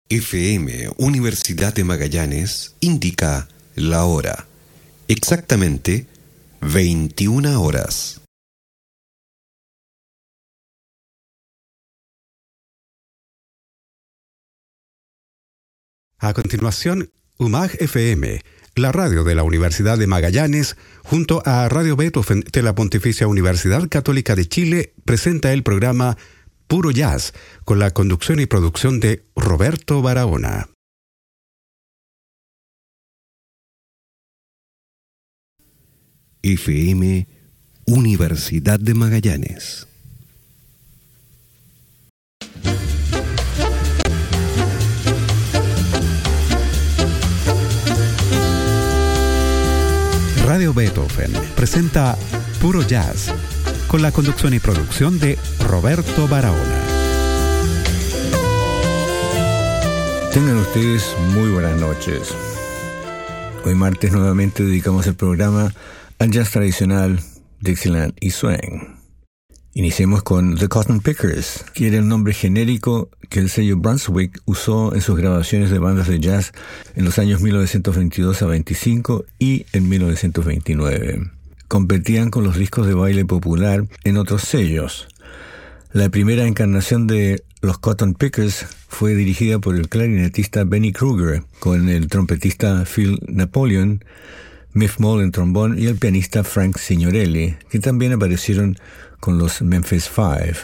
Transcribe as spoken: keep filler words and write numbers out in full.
F M Universidad de Magallanes indica la hora. Exactamente veintiuna horas. A continuación, U M A G F M, la radio de la Universidad de Magallanes, junto a Radio Beethoven de la Pontificia Universidad Católica de Chile, presenta el programa Puro Jazz, con la conducción y producción de Roberto Barahona. F M Universidad de Magallanes. Radio Beethoven presenta Puro Jazz, con la conducción y producción de Roberto Barahona. Tengan ustedes muy buenas noches. Hoy martes nuevamente dedicamos el programa al jazz tradicional, Dixieland y swing. Iniciemos con The Cotton Pickers, que era el nombre genérico que el sello Brunswick usó en sus grabaciones de bandas de jazz en los años mil novecientos veintidós a veinticinco y en mil novecientos veintinueve. Competían con los discos de baile popular en otros sellos. La primera encarnación de los Cotton Pickers fue dirigida por el clarinetista Benny Kruger, con el trompetista Phil Napoleon, Miff Moll en trombón y el pianista Frank Signorelli, que también aparecieron con los Memphis Five.